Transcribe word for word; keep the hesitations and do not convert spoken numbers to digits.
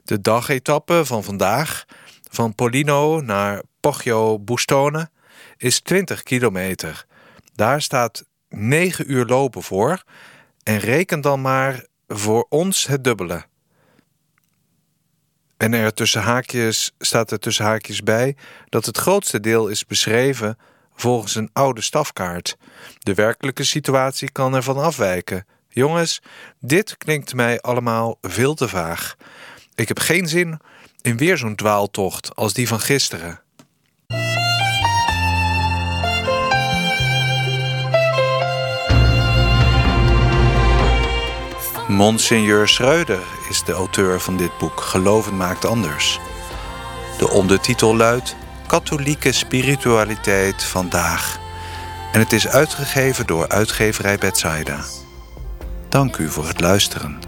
De dagetappe van vandaag, van Pollino naar Poggio Bustone, is twintig kilometer. Daar staat negen uur lopen voor en reken dan maar voor ons het dubbele. En er tussen haakjes staat er tussen haakjes bij dat het grootste deel is beschreven volgens een oude stafkaart. De werkelijke situatie kan ervan afwijken. Jongens, dit klinkt mij allemaal veel te vaag. Ik heb geen zin in weer zo'n dwaaltocht als die van gisteren. Monseigneur Schröder is de auteur van dit boek, Geloven maakt anders. De ondertitel luidt Katholieke spiritualiteit vandaag. En het is uitgegeven door uitgeverij Bethsaida. Dank u voor het luisteren.